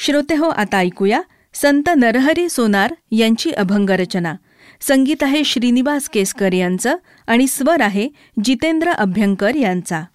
श्रोते हो, आता ऐकूया संत नरहरी सोनार यांची अभंगरचना. संगीत आहे श्रीनिवास केसकर यांचं आणि स्वर आहे जितेंद्र अभ्यंकर यांचा.